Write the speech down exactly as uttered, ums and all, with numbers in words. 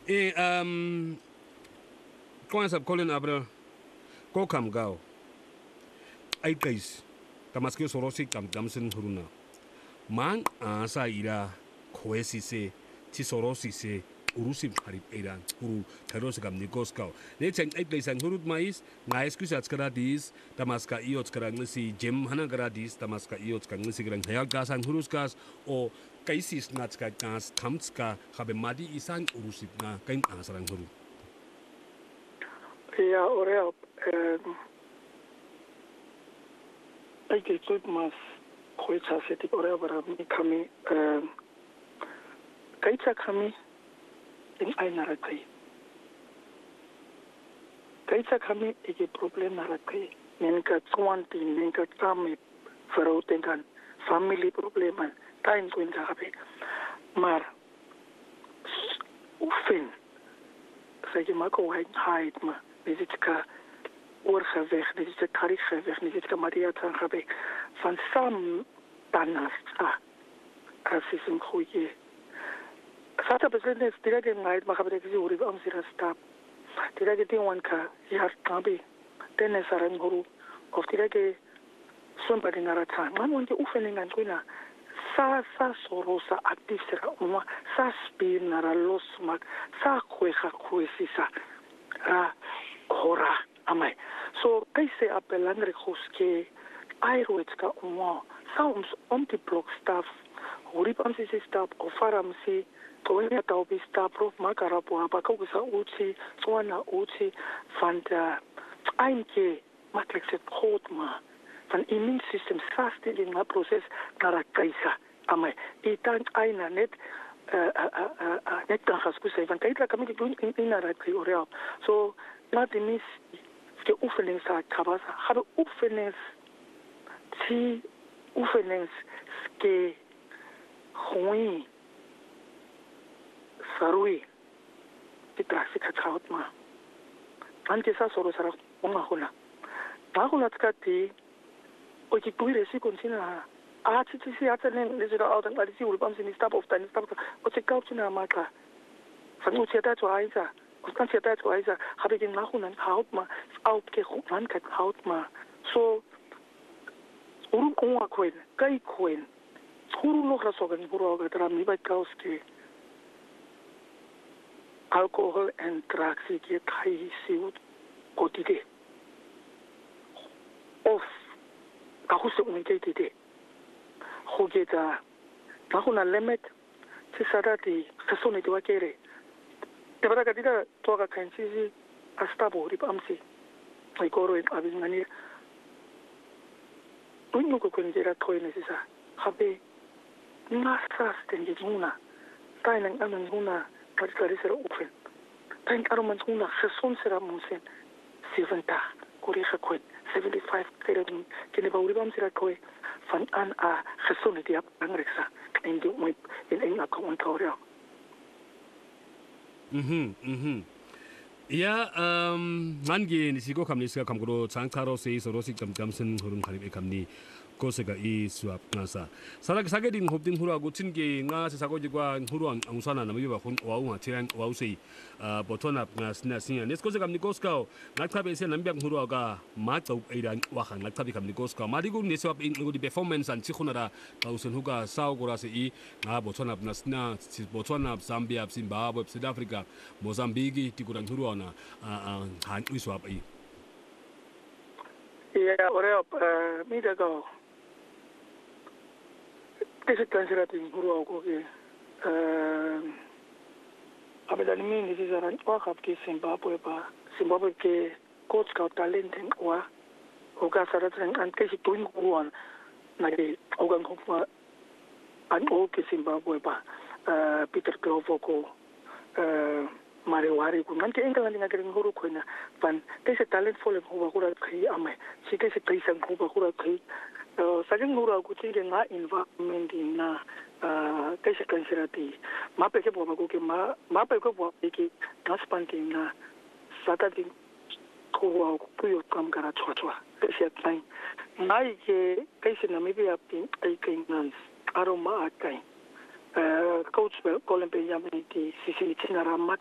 E um kung sa Colin Abra ko kam gao. Ay guys. Tamaskyo sorosi kam damsen huruna. Mang asa ira koesi se ti sorosi se urusim harip eran huru teros kam nikoskao. Ne chang ay guys ang hurut mais ngais kusat karadis tamaska iot karang si gem hana karadis tamaska iot kang si karang hayag gas ang hurus gas o kaisis nats ka gas tamtska habe madi isang urusip na kain asarang huru. Ja, orea, ai ke tsut mas khoitsa se ti orea bara mi kami kaitsa kami in ai nara kai. Kaitsa kami ike problem nara kai. Nenka tsuanti, nenka kami verhoudingan, family problemen, tain kuin kabe. Maar oefen, zeg je maar gewoon haid maar. Dit is ka oorgeweg, dit is de tarifgeweg, dit is ka Maria Tangabe. Van sam tanas, ah, als is een goeie. Sata beslissing is direct in haid, maar hebben ze uri am zira stap. Direct in wan ka jaar kabe, ten is arang guru, of direct somebody naratan. Man want je oefening aan kuna. Sa sa sorosa actief sera uma, sa spin nara losmak, sa kweka kwesisa. Ra hora amai so kaise a belangrijk hoske airoetska uma soms om die blok staf horip am si stap of faram si tonya taubi stap prof makarapo apako sa uchi swana uchi van de eindje makkelijk het groot ma van immuunsysteem vast in het proces naar kaisa amai itan aina net net dan gaan ze van kijk kan ik doen in in naar het so na die mis de oefenings daar kabas hebben oefenings die oefenings ske gewoon sarui die traffic het houdt maar want je zou zo zeggen ongehoorlijk ongehoorlijk dat die ook die boeren zich continua ah, het is ja, het is er al dan, maar die zie je niet stap of dan stap. Wat ik koop je naar maken. Van hoe je dat zo aiza, of kan je dat zo aiza, heb ik in nachten hout maar, oud ke goed man kan hout maar. Zo, hoe kom ik kwijt? Kijk kwijt. Hoe nog dat zo kan hoe ook het raam niet bij kouske. Alcohol en drugs die je krijgt ziet, kotide. Of, aku se unikete. Hogeta nakuna limit tisarati kasoni tiwakere tebara kadida toka kansisi astabo ripamsi aikoro in abismani unyo ko kunjera toine sisa habe nasa stenge juna tainang anan juna kadikari sera open taing aroman juna geson sera munsen seventa korega kwet seventy-five kere kene ba uribam sera koi van aan a gezonde die belangrijk is in de in een account. Mhm, mhm. Ya, um, mangi ni sigo kamni siga kamguro changcharo sei sorosi kamkamsen hurun kharib ekamni kosega i suap ngasa. Sarak sageding hopding hura gutsinge nga se sagojigwa huruan angusana na miba hun waunga tiran wausei botona ngasna sinya. Nes kosega kamni koskao naktabe se nambiak huruaga matau airan wahan naktabe kamni koskao. Madigu ni suap in ngudi performance an chikhunara tausen huga sao gorase i nga botona nasna botona Zambia Zimbabwe South Africa Mozambique tikurang huruana han usuap i. Ja, oreo mida go. Deze kanserati huru ko ke abedani mini sisa ran wakap ke Zimbabwe ba Zimbabwe ke coach ka talent wa o ka saratran an ke si tuin kuan na ke o gan ko an o ke Zimbabwe ba Peter Glovo ko Mariwari ko nanti england nga kering huru ko na van deze talent vol ko ba kura kai ame si deze kaisang ko ba kura kai sajeng huru ko tinge nga environment na deze kanserati ma pe ke bo ba ko ke ma ma pe ko bo ke transpanti na satati ko wa ko yo kam kara chwa chwa deze time nai ke deze na maybe up in ai kai nan aroma kai coach Colin Benjamin di sisi tinara mat